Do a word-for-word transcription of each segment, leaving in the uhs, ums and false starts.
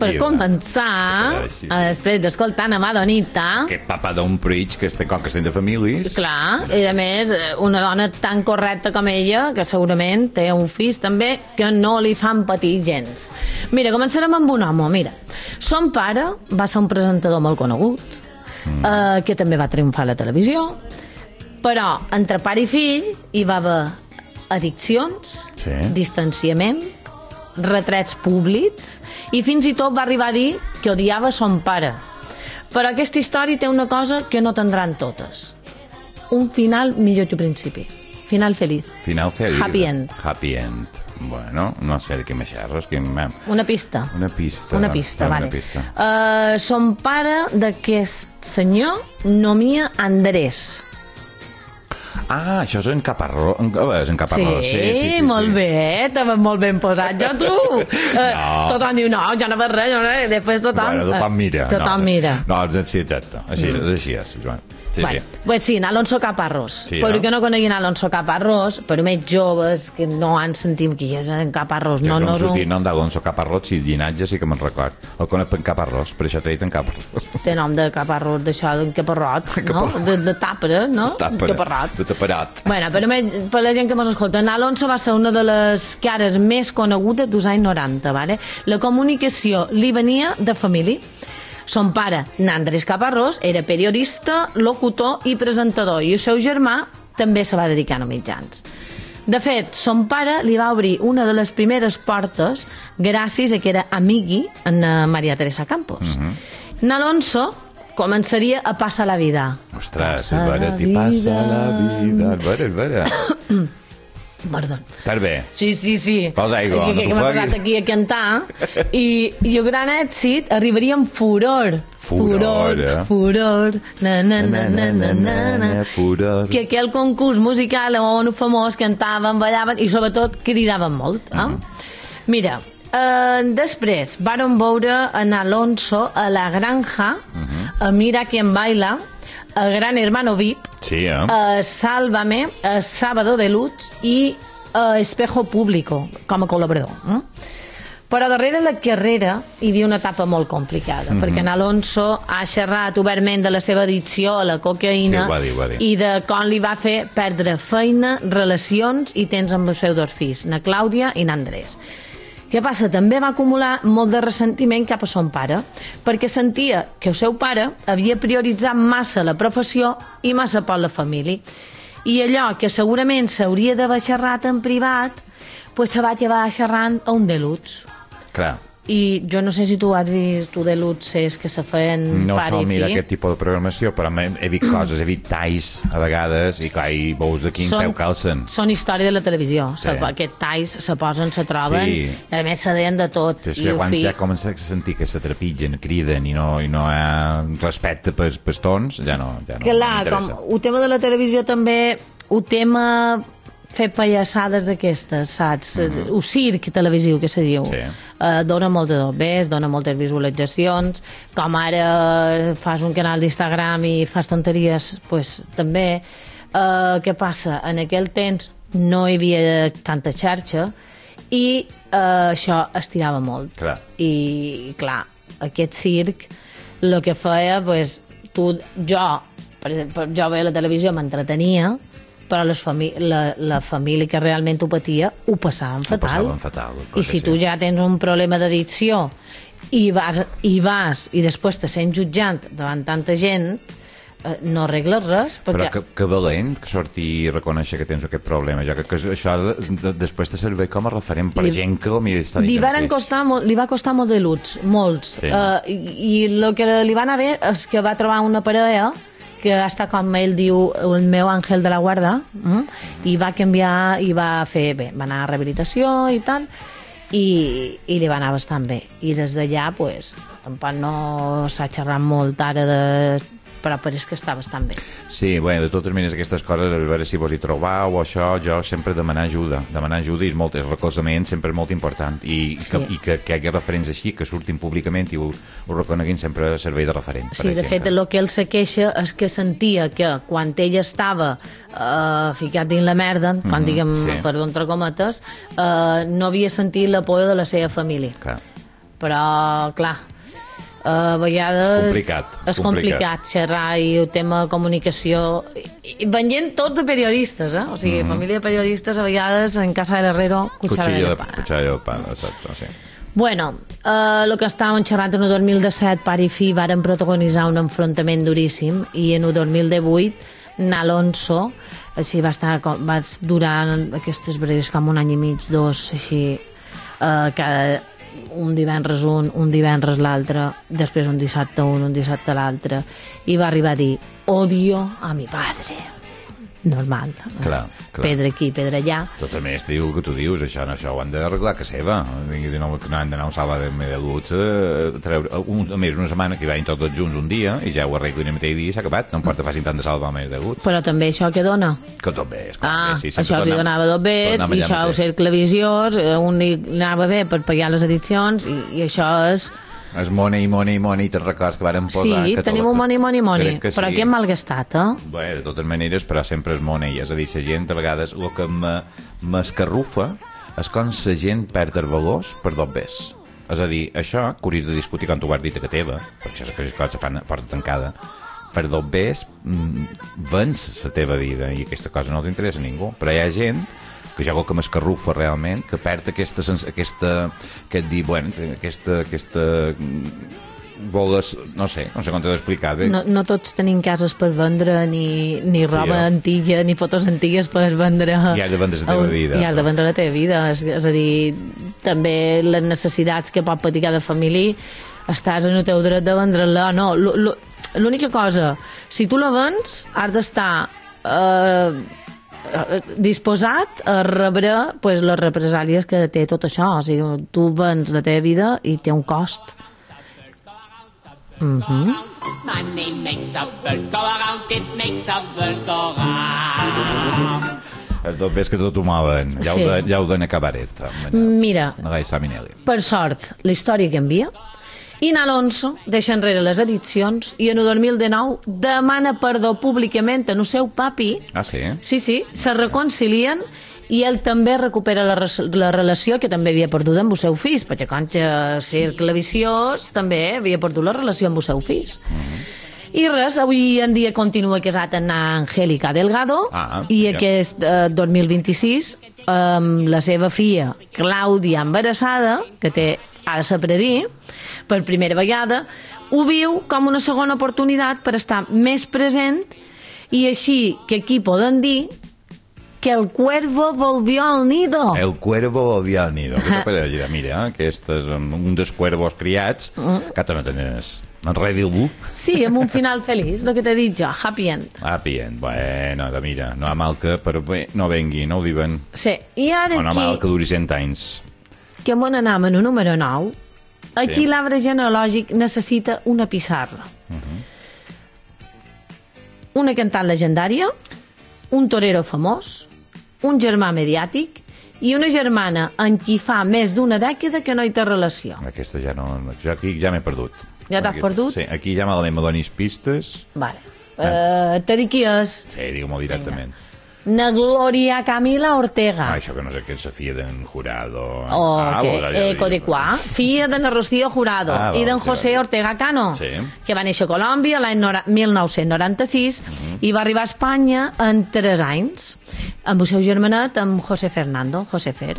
per començar, després d'escoltar a Madonita... Aquest papa d'un preig que està com que estem de famílies. Clar, i a més, una dona tan correcta com ella, que segurament té un fills també, que no li fan patir gens. Mira, començarem amb un home, mira. Son pare va ser un presentador molt conegut, mm. eh, que també va triomfar a la televisió, però entre pare i fill hi va haver addiccions, sí. distanciament, retrets públics, i fins i tot va arribar a dir que odiava son pare. Però aquesta història té una cosa que no tindran totes. Un final millor que principi. Final feliç. Final feliç. Happy end. Happy end. Bueno, no sé de què me xerres. Que... Una pista. Una pista. Una pista, Una vale. pista. Uh, son pare d'aquest senyor nomia Andrés. Ah, això és en Caparrós. És en Caparrós, sí, sí, sí, sí. molt sí. bé, t'has molt ben posat, jo tu. No. Tothom diu, no, ja no veig res, no, després tothom... Bueno, tothom mira. Tothom no, mira. No, sí, exacte. Així, mm. així és, Joan. Sí, bueno, sí. Pues sí, Alonso Caparrós. Sí, però no? Que no coneguin Alonso Caparrós, però més joves que no han sentit qui és en Caparrós. No, no, no, no, nom d'Alonso Caparrós, si llinatge sí que me'n record. El conec en Caparrós, per això t'he dit en Caparrós. Té nom de Caparrós, d'això, d'en Caparrot, no? De, de tàpera, no? Tàpera, Caparrot. de taparat. Bueno, però més, per la gent que mos escolta, Alonso va ser una de les cares més conegudes dels anys noranta, ¿vale? La comunicació li venia de família. Son pare, Nandrés Caparrós, era periodista, locutor i presentador, i el seu germà també se va dedicar a mitjans. De fet, son pare li va obrir una de les primeres portes gràcies a que era amigui en Maria Teresa Campos. Uh-huh. Alonso començaria a passar la vida. Ostres, Albert, t'hi passa la vida. Albert, Albert. Perdó. Estàs bé? Sí, sí, sí. Posa aigua, que, que, que m'he posat aquí a cantar i, i el gran èxit arribaria amb furor. Furor, eh? Furor, na, na, na, na, na, na, na. Furor. Que aquell concurs musical on famós cantaven, ballaven i sobretot cridaven molt. Eh? Mm-hmm. Mira, eh, després vàrem veure en Alonso a La Granja, mm-hmm. a Mira Quien Baila, a Gran Hermano V I P, sí, eh? a Sálvame, a Sábado de Luz i a Espejo Público com a col·laborador. Eh? Però darrere la carrera hi havia una etapa molt complicada, mm-hmm. perquè en Alonso ha xerrat obertament de la seva addicció a la cocaïna, sí, va dir, va dir. i de com li va fer perdre feina, relacions i temps amb els seus dos fills, na Clàudia i n'Andrés. Què passa? També va acumular molt de ressentiment cap a son pare, perquè sentia que el seu pare havia prioritzat massa la professió i massa poc la família. I allò que segurament s'hauria d'haver xerrat en privat, pues se va acabar xerrant a un deluxe. Clar. I jo no sé si tu has vist tu de lutzes que se feien no pare i fill. No sol mirar aquest tipus de programació, però he vist coses, he vist talls a vegades, i clar, i veus de quin són, peu calcen. Són història de la televisió. Sí. Aquest talls se posen, se troben, sí. I a més se deien de tot. És que quan ja comença a sentir que se trepitgen, criden i no, i no hi ha respecte pels, pels tons, ja no, ja no, clar, no m'interessa. Com el tema de la televisió també, el tema fer pallassades d'aquestes, saps? Mm-hmm. El circ televisiu, que se diu. Sí. Uh, dona molt de dobbers, dona moltes visualitzacions, com ara fas un canal d'Instagram i fas tonteries, pues, també. Uh, què passa? En aquell temps no hi havia tanta xarxa i uh, això estirava molt. Clar. I, clar, aquest circ el que feia, pues, tu, jo, per exemple, jo veia la televisió, m'entretenia, però les famí la, la família que realment ho patia ho passaven fatal. Ho passaven fatal. I si tu ja tens un problema d'addicció i vas, i vas i després te sents jutjant davant tanta gent, eh, no arregles res. Perquè... Però que, que valent que sortir i reconèixer que tens aquest problema, ja que, que això de, de, després te serveix com a referent per li, gent que potser està li, van costar molt, li va costar molt de luts, molts. Sí. Uh, I el que li va anar bé és que va trobar una parella que està, com ell diu, el meu àngel de la guarda, eh? I va canviar i va fer bé, va anar a rehabilitació i tal, i, i li va anar bastant bé. I des d'allà, pues, tampoc no s'ha xerrat molt ara de... però pareix que està bastant bé. Sí, bueno, de totes maneres aquestes coses, a veure si vos hi trobau o això, jo sempre demanar ajuda, demanar ajuda i és molt, el recolzament sempre és molt important, i, sí. que, i que, que hi hagi referents així, que surtin públicament i ho, ho reconeguin sempre servei de referent. Sí, de fet, el que ell se queixa és que sentia que quan ell estava uh, ficat dins la merda, quan mm-hmm, diguem, sí. per entre cometes, uh, no havia sentit la por de la seva família. Clar. però, clar, a vegades... És complicat. És complicat xerrar i el tema de comunicació... I venint tots de periodistes, eh? O sigui, mm -hmm. família de periodistes, a vegades, en casa de l'Herrero, cuchara de pana. Cuchara de pana, exacte, sí. Bueno, eh, el que estàvem xerrant en el dos mil disset, pare i fill varen protagonitzar un enfrontament duríssim i en el dos mil divuit n'Alonso així va estar, va durar aquestes breves com un any i mig, dos, així, eh, cada un divendres un, un divendres l'altre, després un dissabte un, un dissabte l'altre, i va arribar a dir odio a mi padre. Normal. Clar, clar. Pedra aquí, pedra allà. Tot a més, diu que tu dius, això, no, això ho han d'arreglar que seva. No, no han d'anar a un sala de medeluts a treure, un, a més, una setmana que hi vagin tots junts un dia i ja ho arreglen el mateix dia i s'ha acabat. No importa facin tant de salva més deguts. Però també això què dona? Que tot bé, esclar. Ah, sí, això els donava tot bé, i això ho ser televisiós, un li anava bé per pagar les edicions, i, i això és... És money, money, money, te'n records que vàrem posar... Sí, tenim un money, money, money, però aquí hem malgastat, eh? Bé, de totes maneres, però sempre és money, és a dir, la gent, a vegades, el que m'escarrufa és com la gent perd els valors per dos bes. És a dir, això, que hauries de discutir quan tu ho has dit a que teva, perquè això és que les coses fan a porta tancada, per dos bes vens la teva vida, i aquesta cosa no t'interessa a ningú, però hi ha gent que jo crec que m'escarrufa realment, que perd aquesta, aquesta aquest dir, bueno, aquesta, aquesta voles, no sé, no sé com t'ho d'explicar. No, no tots tenim cases per vendre, ni, ni roba sí, antiga, ni fotos antigues per vendre. I has de vendre la teva vida. I has de vendre la teva vida, és, és a dir, també les necessitats que pot patir cada família, estàs en el teu dret de vendre-la, no, l'única cosa, si tu la vens, has d'estar... Eh, disposat a rebre pues, les represàlies que té tot això. O sigui, tu vens la teva vida i té un cost. Mm-hmm. Money makes a world go around, it makes a world go round. Tot ves que tot ho mouen. Ja, sí. ja ho dona cabaret. Mira, per sort, la història canvia i n'Alonso deixa enrere les edicions i en el dos mil dinou demana perdó públicament en el seu papi. Ah, sí? Sí, sí, se reconcilien i ell també recupera la, la relació que també havia perdut amb el seu fill, perquè quan cercle viciós també havia perdut la relació amb el seu fill. Uh-huh. I res, avui en dia continua casat amb Angélica Delgado ah, i ja. Aquest eh, dos mil vint-i-sis amb la seva filla Clàudia embarassada, que té ha de saber dir, per primera vegada, ho viu com una segona oportunitat per estar més present i així que aquí poden dir que el cuervo volvió al nido. El cuervo volvió al nido. Què t'apareix? Mira, aquest és un dels cuervos criats mm. que tu no tenies en res dir-ho. Sí, amb un final feliç, el que t'he dit jo, happy end. Happy end, bueno, de mira, no ha mal que per bé no vengui, no ho diuen. Sí, i ara o no aquí... mal que duri cent anys. Que on anam en el número nou, aquí sí. L'arbre genealògic necessita una pissarra. Uh-huh. Una cantant legendària, un torero famós, un germà mediàtic i una germana en qui fa més d'una dècada que no hi té relació. Aquesta ja no... Jo aquí ja m'he perdut. Ja t'has perdut? Sí, aquí ja me donis pistes. Vale. Uh, T'he dit qui és? Sí, digue-m'ho directament. Vinga. Na Gloria Camila Ortega. Ah, això que no sé què és la filla d'en Jurado. Oh, ah, que, eh, Codecuà. Filla d'en Rocío Jurado ah, i d'en José Ortega Cano, sí. Que va néixer a Colòmbia l'any mil nou-cents noranta-sis uh-huh. i va arribar a Espanya en tres anys, amb el seu germanet, amb José Fernando, José Fer.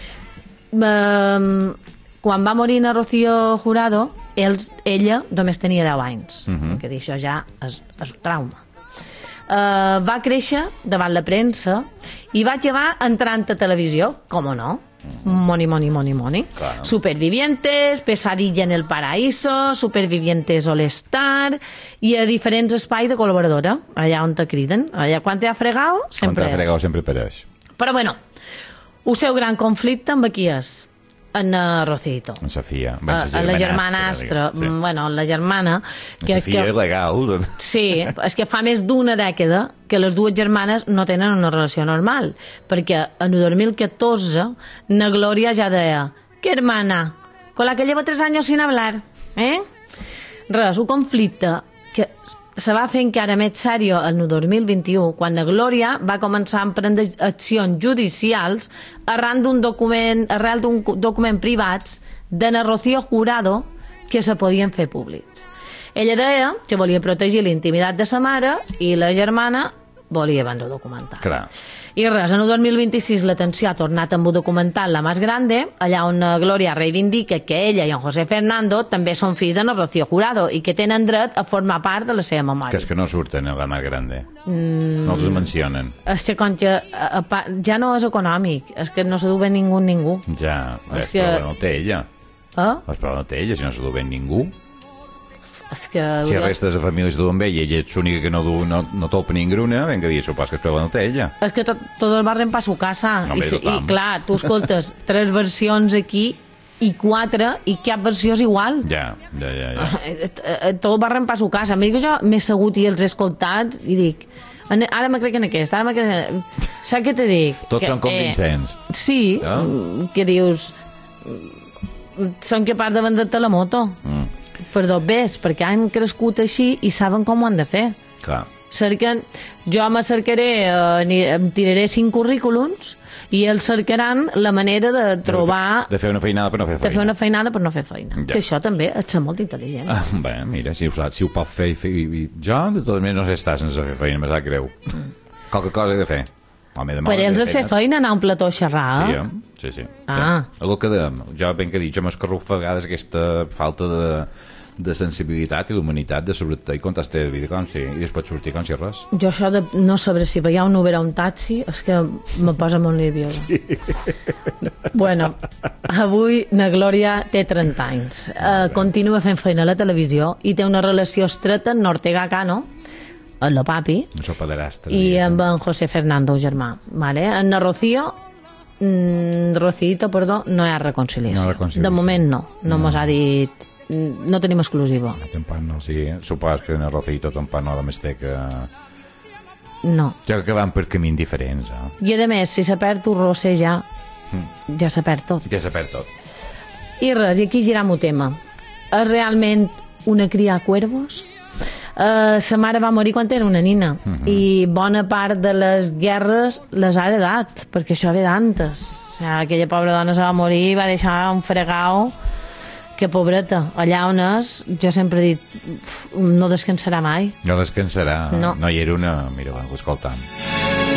Um, quan va morir na Rocío Jurado, ells, ella només tenia deu anys. Uh-huh. Que dir, això ja és, és un trauma. Uh, va créixer davant la premsa i va acabar entrant a televisió, com no? Money, money, money, money. Claro. Supervivientes, Pesadilla en el Paraíso, Supervivientes All Star i a diferents espais de col·laboradora, allà on te criden. Allà quan t'ha fregado, sempre Quan t'ha fregado sempre apareix. Però bueno, el seu gran conflicte amb qui és? En uh, Rocito. En Sofia. En la germanastra. Sí. Bueno, la germana... Que, Sofia que, és legal. Sí, és que fa més d'una dècada que les dues germanes no tenen una relació normal. Perquè en el dos mil catorze na Gloria ja deia «¿Qué hermana? Con la que llevo tres años sin hablar?» Eh? Res, un conflicte que se va fer encara més sèrio en el dos mil vint-i-u, quan la Gloria va començar a emprendre accions judicials arran d'un document, arrel d'un document privats de na Rocío Jurado que se podien fer públics. Ella deia que volia protegir la intimitat de sa mare i la germana volia vendre documental. Clar. I res, en el dos mil vint-i-sis l'atenció ha tornat amb un documental La Más Grande, allà on Glòria reivindica que ella i en José Fernando també són fills de Rocío Jurado i que tenen dret a formar part de la seva memòria. Que és que no surten a La Más Grande. Mm. No els mencionen. És que com que a, a, ja no és econòmic, és que no s'ho du bé ningú ningú. Ja, és, és que... però no té ella. Eh? Però no té ella, si no s'ho du bé ningú. És que... Si el resta de la família s'ho duen bé i ella és l'única que no, du, no, no tolpa ningruna, ben que dir, supos que el problema no té ella. És que tot, tot el barri en pa a su casa. No, I, i clar, tu escoltes tres versions aquí i quatre i cap versió és igual. Ja, ja, ja. ja. Tot el barri en pa a su casa. A mi que jo m'he segut i els he escoltat i dic, ara me crec en aquest, ara me crec en... Saps què te dic? Tots que, són convincents. Eh, sí, no? Que dius... Són que part de vendre-te la moto. Mm. Per dos bes, perquè han crescut així i saben com ho han de fer. Clar. Cerquen, jo me cercaré, eh, em tiraré cinc currículums i ells cercaran la manera de trobar... De fer una feinada per no fer feina. De fer una feinada per no fer feina. Ja. Que això també és ser molt intel·ligent. Ah, bé, mira, si ho, saps, si ho pot fer... I, jo, de tot menys, no sé estar sense fer feina, me sap greu. Qualque cosa he de fer. Home, per ells és fer feina anar a un plató a xerrar. Sí, eh? sí, sí. Ah. El que dèiem, jo ben que dic, jo m'escarruc a vegades aquesta falta de, de sensibilitat i d'humanitat de sobretot i contestar de vida com si, i després sortir com si res. Jo això de no saber si veia un Uber o un taxi és que me posa molt nerviosa. Sí. Bueno, avui na Glòria té trenta anys. Uh, continua fent feina a la televisió i té una relació estreta amb Ortega Cano, el papi, i amb en José Fernando, germà. Vale? En la Rocío, mm, Rocío, perdó, no hi ha reconciliació. No reconciliació. De moment no. No, no. Mos ha dit... No tenim exclusiva. Tampoc no, sí. Supos que en el Rocío tampoc no, només té que... No. Ja que van per camins diferents. Eh? I a més, si s'ha perd un roser ja, mm. ja s'ha perd tot. Ja s'ha perd tot. I res, i aquí giram el tema. És realment una cria a cuervos? Uh, sa mare va morir quan era una nina uh -huh. i bona part de les guerres les ha heredat, perquè això ve d'antes. O sigui, aquella pobra dona se va morir i va deixar un fregau que pobreta, allà on és, jo sempre he dit, no descansarà mai. No descansarà, no, no hi era una... Mira, va, ho escoltam.